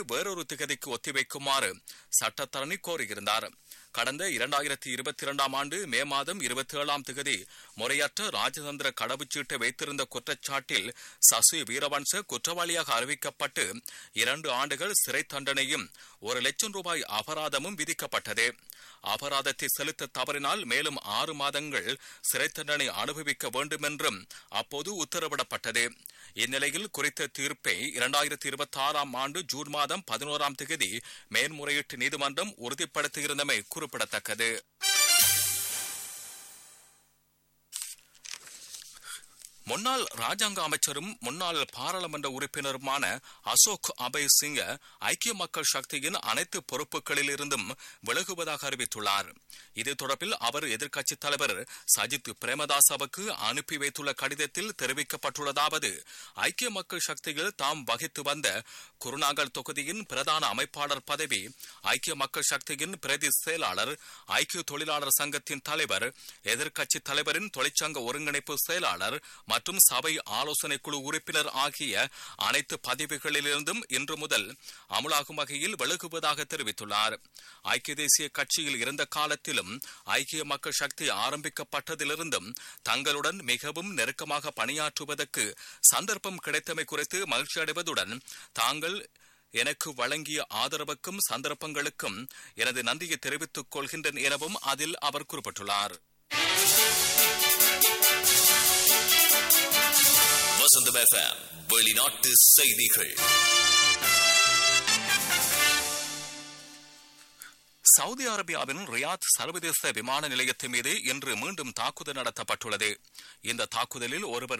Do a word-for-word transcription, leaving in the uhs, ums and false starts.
வேறொரு திகதிக்கு ஒத்திவைக்குமாறு சட்டத்தரணி கோரியிருந்தார். கடந்த இரண்டாயிரத்தி இருபத்தி இரண்டாம் ஆண்டு மே மாதம் இருபத்தி ஏழாம் திகதி முறையற்ற ராஜதந்திர கடவுச்சீட்டை வைத்திருந்த குற்றச்சாட்டில் சசி வீரவன்ச குற்றவாளியாக அறிவிக்கப்பட்டு இரண்டு ஆண்டுகள் சிறை தண்டனையும் ஒரு லட்சம் ரூபாய் அபராதமும் விதிக்கப்பட்டது. அபராதத்தை செலுத்த தவறினால் மேலும் ஆறு மாதங்கள் சிறை தண்டனை அனுபவிக்க வேண்டும் என்றும் அப்போது உத்தரவிடப்பட்டது. இந்நிலையில் குறித்த தீர்ப்பை இரண்டாயிரத்தி இருபத்தி ஆறாம் ஆண்டு ஜூன் மாதம் பதினோராம் தேதி மேன்முறையீட்டு நீதிமன்றம் உறுதிப்படுத்தியிருந்தமை குறிப்பிடத்தக்கது. முன்னாள் ராஜாங்க அமைச்சரும் முன்னாள் பாராளுமன்ற உறுப்பினருமான அசோக் அபய் சிங்க ஐக்கிய மக்கள் சக்தியின் அனைத்து பொறுப்புகளில் இருந்தும் விலகுவதாக அறிவித்துள்ளார். இது தொடர்பில் அவர் எதிர்க்கட்சித் தலைவர் சஜித் பிரேமதாசவுக்கு அனுப்பி வைத்துள்ள கடிதத்தில் தெரிவிக்கப்பட்டுள்ளதாவது: ஐக்கிய மக்கள் சக்தியில் தாம் வகித்து வந்த குருநாகல் தொகுதியின் பிரதான அமைப்பாளர் பதவி, ஐக்கிய மக்கள் சக்தியின் பிரதி செயலாளர், ஐக்கிய தொழிலாளர் சங்கத்தின் தலைவர், எதிர்க்கட்சித் தலைவரின் தொழிற்சங்க ஒருங்கிணைப்பு செயலாளர் மற்றும் சபை ஆலோசனை குழு உறுப்பினர் ஆகிய அனைத்து பதவிகளிலிருந்தும் இன்று முதல் அமுலாகும் வகையில் விலகுவதாக தெரிவித்துள்ளார். ஐக்கிய தேசிய கட்சியில் இருந்த காலத்திலும் ஐக்கிய மக்கள் சக்தி ஆரம்பிக்கப்பட்டதிலிருந்தும் தங்களுடன் மிகவும் நெருக்கமாக பணியாற்றுவதற்கு சந்தர்ப்பம் கிடைத்தமை குறித்து மகிழ்ச்சி அடைவதுடன் தாங்கள் எனக்கு வழங்கிய ஆதரவுக்கும் சந்தர்ப்பங்களுக்கும் எனது நன்றியை தெரிவித்துக் கொள்கின்றேன் எனவும் அதில் அவர் குறிப்பிட்டுள்ளார். வசந்தம் எஃப்எம் வெளிநாட்டு செய்திகள். சவுதி அரேபியாவின் ரியாத் சர்வதேச விமான நிலையத்தின் மீது இன்று மீண்டும் தாக்குதல் நடத்தப்பட்டுள்ளது. இந்த தாக்குதலில் ஒருவர்